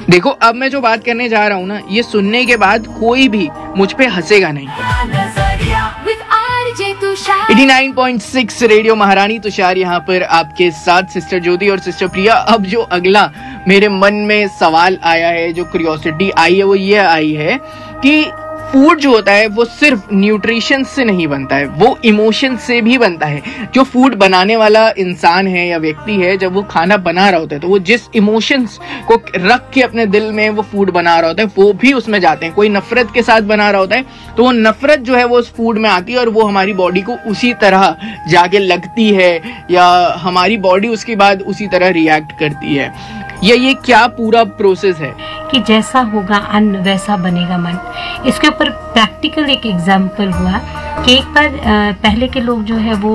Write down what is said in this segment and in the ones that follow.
देखो, अब मैं जो बात करने जा रहा हूँ ना, ये सुनने के बाद कोई भी मुझ पे हंसेगा नहीं। 89.6 रेडियो महारानी तुषार यहाँ पर आपके साथ, सिस्टर ज्योति और सिस्टर प्रिया। अब जो अगला मेरे मन में सवाल आया है, जो क्यूरियोसिटी आई है, वो ये आई है कि फूड जो होता है वो सिर्फ न्यूट्रिशन से नहीं बनता है, वो इमोशन से भी बनता है। जो फूड बनाने वाला इंसान है या व्यक्ति है, जब वो खाना बना रहा होता है तो वो जिस इमोशंस को रख के अपने दिल में वो फूड बना रहा होता है वो भी उसमें जाते हैं। कोई नफरत के साथ बना रहा होता है तो वो नफरत जो है वो उस फूड में आती है और वो हमारी बॉडी को उसी तरह जाके लगती है, या हमारी बॉडी उसके बाद उसी तरह रिएक्ट करती है। ये क्या पूरा प्रोसेस है कि जैसा होगा अन्न वैसा बनेगा मन। इसके ऊपर प्रैक्टिकल एक एग्जाम्पल हुआ कि एक बार पहले के लोग जो है वो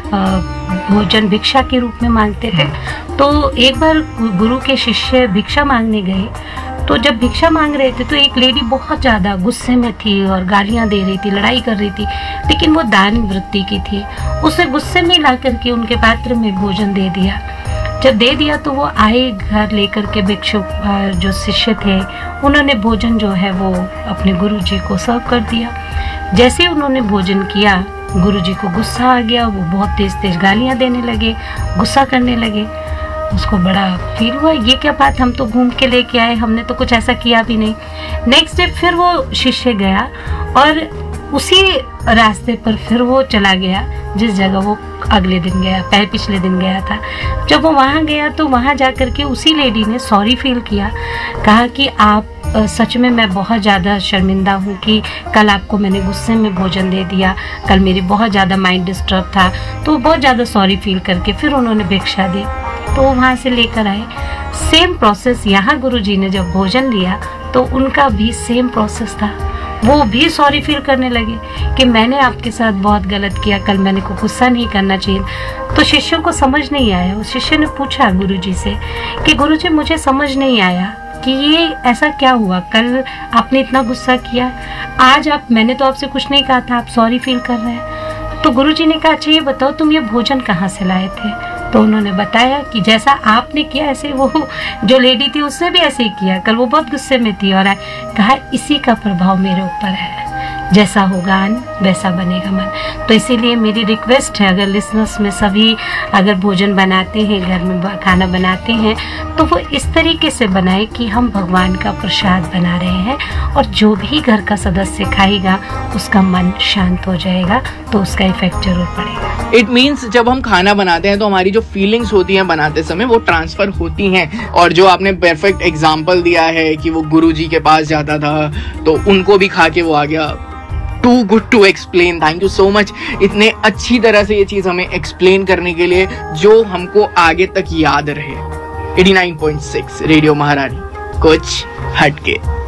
भोजन भिक्षा के रूप में मांगते थे। तो एक बार गुरु के शिष्य भिक्षा मांगने गए, तो जब भिक्षा मांग रहे थे तो एक लेडी बहुत ज़्यादा गुस्से में थी और गालियाँ दे रही थी, लड़ाई कर रही थी, लेकिन वो दान वृत्ति की थी। उसे गुस्से में ला करके उनके पात्र में भोजन दे दिया। जब दे दिया तो वो आए घर लेकर के भिक्षु जो शिष्य थे, उन्होंने भोजन जो है वो अपने गुरुजी को सर्व कर दिया। जैसे उन्होंने भोजन किया, गुरुजी को गुस्सा आ गया, वो बहुत तेज तेज गालियां देने लगे, गुस्सा करने लगे। उसको बड़ा फील हुआ, ये क्या बात, हम तो घूम के लेके आए, हमने तो कुछ ऐसा किया भी नहीं। नेक्स्ट डे फिर वो शिष्य गया और उसी रास्ते पर फिर वो चला गया जिस जगह वो अगले दिन गया, पिछले दिन गया था। जब वो वहाँ गया तो वहाँ जा कर के उसी लेडी ने सॉरी फील किया, कहा कि आप सच में मैं बहुत ज़्यादा शर्मिंदा हूँ कि कल आपको मैंने गुस्से में भोजन दे दिया, कल मेरी बहुत ज़्यादा माइंड डिस्टर्ब था। तो बहुत ज़्यादा सॉरी फील करके फिर उन्होंने भिक्षा दी, तो वहाँ से लेकर आए। सेम प्रोसेस यहाँ गुरुजी ने जब भोजन लिया तो उनका भी सेम प्रोसेस था। वो भी सॉरी फील करने लगे कि मैंने आपके साथ बहुत गलत किया, कल मैंने को गुस्सा नहीं करना चाहिए। तो शिष्यों को समझ नहीं आया। उस शिष्य ने पूछा गुरुजी से कि गुरुजी मुझे समझ नहीं आया कि ये ऐसा क्या हुआ, कल आपने इतना गुस्सा किया, आज मैंने तो आपसे कुछ नहीं कहा था, आप सॉरी फील कर रहे हैं। तो गुरुजी ने कहा अच्छा ये बताओ तुम ये भोजन कहाँ से लाए थे। तो उन्होंने बताया कि जैसा आपने किया ऐसे वो जो लेडी थी उसने भी ऐसे ही किया, कल वो बहुत गुस्से में थी। और कहा इसी का प्रभाव मेरे ऊपर है, जैसा होगा अन्न वैसा बनेगा मन। तो इसीलिए मेरी रिक्वेस्ट है, अगर लिसनर्स में सभी अगर भोजन बनाते हैं, घर में खाना बनाते हैं, तो वो इस तरीके से बनाए कि हम भगवान का प्रसाद बना रहे हैं और जो भी घर का सदस्य खाएगा उसका मन शांत हो जाएगा, तो उसका इफेक्ट जरूर पड़ेगा। इट मीन्स जब हम खाना बनाते हैं तो हमारी जो फीलिंग्स होती हैं बनाते समय वो ट्रांसफर होती हैं। और जो आपने परफेक्ट एग्जाम्पल दिया है कि वो गुरुजी के पास जाता था तो उनको भी खा के वो आ गया, to good to explain. Thank you so much इतने अच्छी तरह से ये चीज हमें एक्सप्लेन करने के लिए, जो हमको आगे तक याद रहे। 89.6 रेडियो महारानी, कुछ हटके।